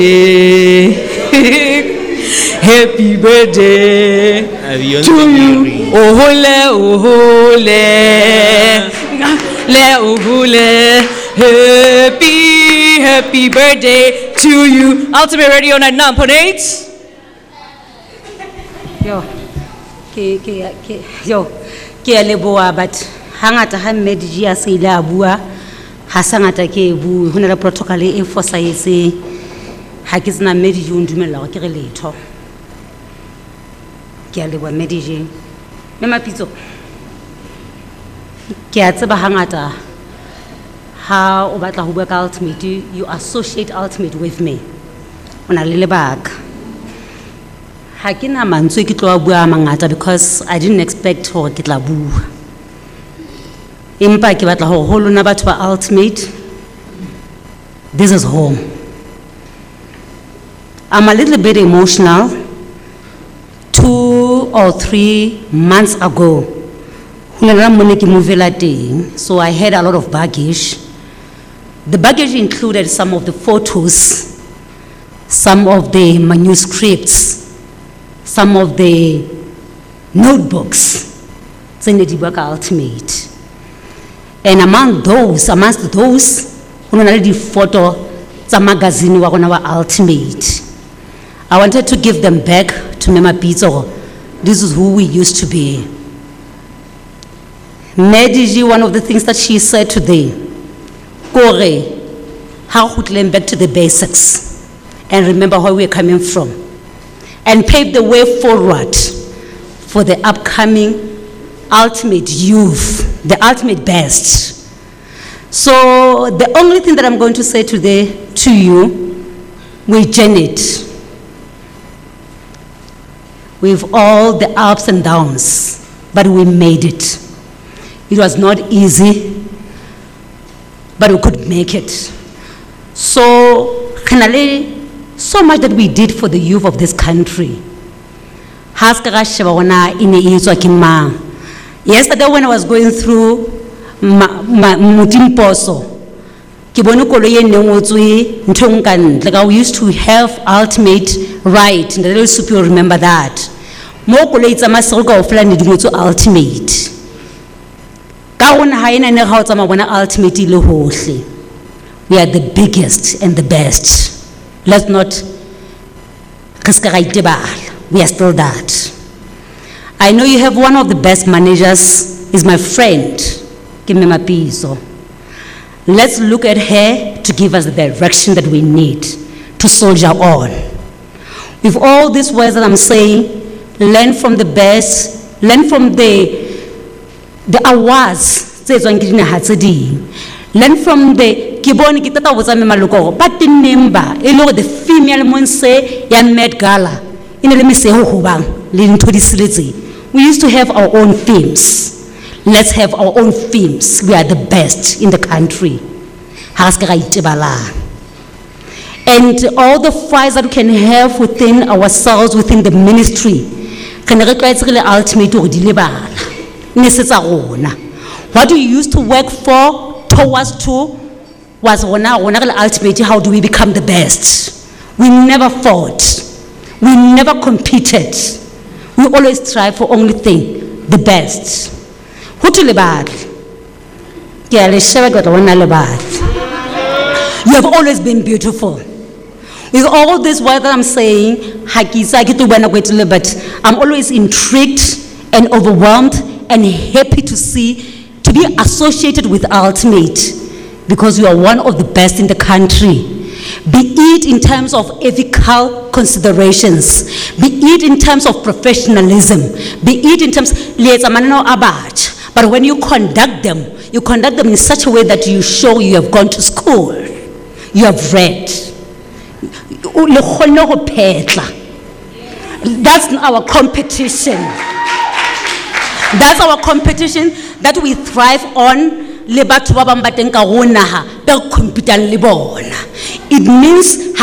Happy birthday to you. Happy birthday to you. Ultimate Radio 99.8. Ke a leboha but hangata ha Medji a se ile a bua ha sangata ke bue ho na le protocol e fosahetse ha ke tsena Medji o ndumella go ke re letho ke a leboha Medji me mapitso ke a tseba hangata ha o batla ho bua ka Ultimate you associate Ultimate with me ona le lebaka ha ke na mantswe ke tlo bua mangata because I didn't expect hore ke tla bua empa ke batla hore ho lona batho ba Ultimate this is home. I'm a little bit emotional. 2 or 3 months ago so I had a lot of baggage. The baggage included some of the photos, some of the manuscripts, some of the notebooks, Ultimate. And amongst those, the photo, some magazine were on our Ultimate. I wanted to give them back to Mema Pizzo. This is who we used to be. Medji, one of the things that she said today, Kore, how could learn back to the basics and remember where we're coming from and pave the way forward for the upcoming Ultimate youth, the ultimate best. So the only thing that I'm going to say today to you, we journeyed with all the ups and downs, but we made it. It was not easy, but we could make it. So, so much that we did for the youth of this country. Yesterday when I was going through Mutimposo, we used to have Ultimate right, and the little soup you'll remember that. Ultimate. We are the biggest and the best. Let's not, we are still that. I know you have one of the best managers, is my friend, Kimema Piso. Let's look at her to give us the direction that we need to soldier on. With all these words that I'm saying, learn from the best, learn from the awards, learn from the Kiboni Kitata was a Maluko, but the member, the female Monse, Yan Med Gala, in a say leading to this city. We used to have our own themes. Let's have our own themes. We are the best in the country. And all the fights that we can have within ourselves, within the ministry, can really ultimate to deliver. What we used to work for, towards to, was ultimate. How do we become the best? We never fought. We never competed. We always strive for only thing, the best. You have always been beautiful. With all this word that I'm saying, but I'm always intrigued and overwhelmed and happy to be associated with Ultimate, because you are one of the best in the country. Be it in terms of ethical considerations, be it in terms of professionalism, be it in terms, but when you conduct them in such a way that you show you have gone to school, you have read. That's our competition. That's our competition that we thrive on. It means